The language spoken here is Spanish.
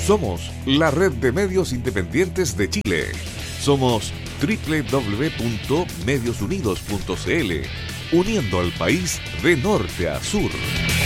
Somos la red de medios independientes de Chile. Somos www.mediosunidos.cl, uniendo al país de norte a sur.